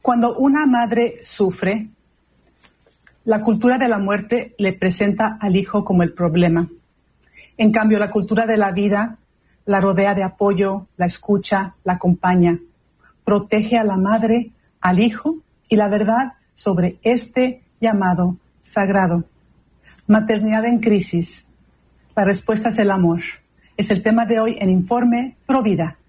Cuando una madre sufre, la cultura de la muerte le presenta al hijo como el problema. En cambio, la cultura de la vida la rodea de apoyo, la escucha, la acompaña, protege a la madre, al hijo y la verdad sobre este llamado sagrado. Maternidad en crisis. La respuesta es el amor. Es el tema de hoy en Informe Provida.